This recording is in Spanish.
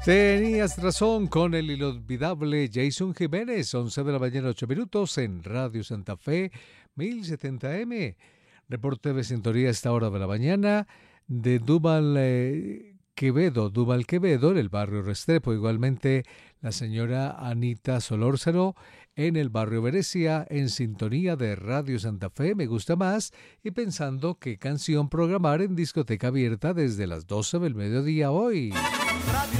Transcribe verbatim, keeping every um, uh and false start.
Tenías razón con el inolvidable Jason Jiménez, once de la mañana, ocho minutos en Radio Santa Fe, mil setenta eme. Reporte de sintonía a esta hora de la mañana de Duval eh, Quevedo, Duval Quevedo en el barrio Restrepo. Igualmente la señora Anita Solórzano en el barrio Venecia, en sintonía de Radio Santa Fe, me gusta más, y pensando qué canción programar en discoteca abierta desde las doce del mediodía hoy. Radio